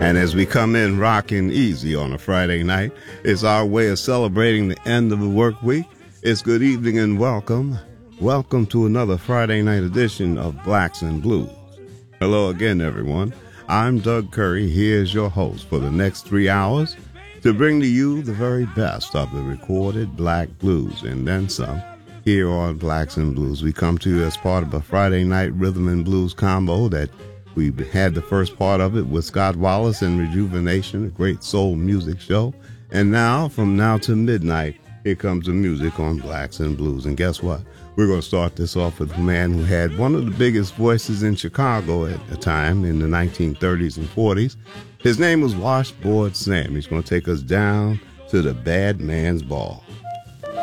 And as we come in rocking easy on a Friday night, it's our way of celebrating the end of the work week. It's good evening and welcome. Welcome to another Friday night edition of Blacks and Blues. Hello again, everyone. I'm Doug Curry. Here's your host for the next 3 hours to bring to you the very best of the recorded black blues and then some. Here on Blacks and Blues, we come to you as part of a Friday night rhythm and blues combo that we had the first part of it with Scott Wallace and Rejuvenation, a great soul music show. And now, from now to midnight, here comes the music on Blacks and Blues. And guess what? We're going to start this off with a man who had one of the biggest voices in Chicago at the time in the 1930s and 40s. His name was Washboard Sam. He's going to take us down to the Bad Man's Ball.